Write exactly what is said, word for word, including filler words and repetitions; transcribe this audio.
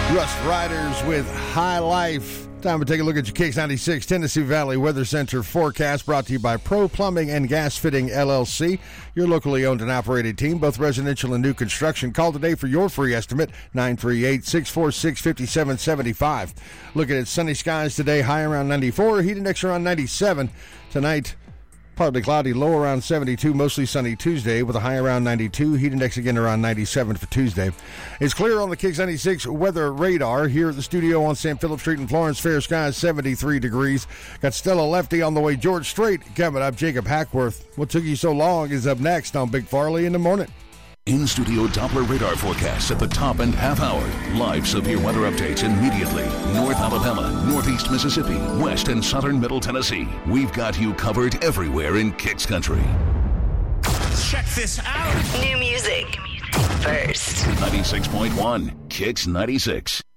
Rust Riders with High Life. Time to take a look at your Kicks ninety-six Tennessee Valley Weather Center forecast, brought to you by Pro Plumbing and Gas Fitting, L L C, your locally owned and operated team, both residential and new construction. Call today for your free estimate, nine three eight, six four six, five seven seven five. Looking at sunny skies today, high around ninety-four, heat index around ninety-seven. Tonight, partly cloudy, low around seventy-two, mostly sunny Tuesday with a high around ninety-two, heat index again around ninety-seven for Tuesday. It's clear on the Kicks ninety-six weather radar here at the studio on Saint Philip Street in Florence. Fair skies, seventy-three degrees. Got Stella Lefty on the way. George Strait coming up. Jacob Hackworth. What took you so long is up next on Big Farley in the Morning. In-studio Doppler radar forecasts at the top and half hour. Live severe weather updates immediately. North Alabama, Northeast Mississippi, West and Southern Middle Tennessee. We've got you covered everywhere in Kicks Country. Check this out. New music first. ninety-six point one, Kicks ninety-six.